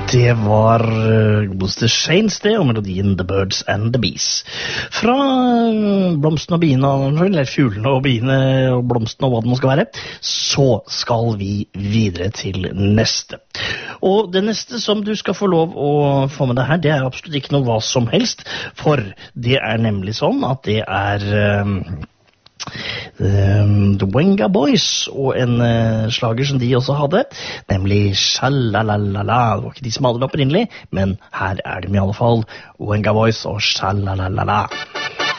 Det var godeste Shanes det, og melodien The Birds and the Bees. Fra blomsten og biene, eller fuglene og biene og blomsten og hva det må skal være, så skal vi videre til neste. Og det neste som du skal få lov å få med deg her, det er absolutt ikke noe hva som helst, for det er nemlig sånn at det er The Venga Boys og en slager som de også hadde, nemlig Sha-la-la-la-la. Det var ikke de som hadde det opprinnelig, men her er de i alle fall, Venga Boys og Sha-la-la-la-la.